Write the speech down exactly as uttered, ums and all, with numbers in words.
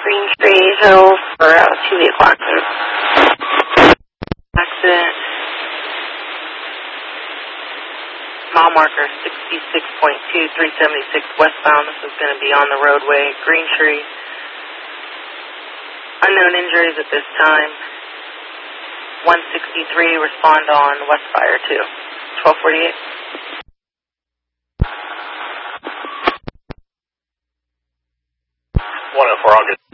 Green Tree Hill for uh, two vehicle accident. Accident. Mile marker sixty-six point two, three seventy-six westbound. This is going to be on the roadway. Green Tree. Unknown injuries at this time. one sixty-three, respond on Westfire two. twelve forty-eight. one oh four, I'll get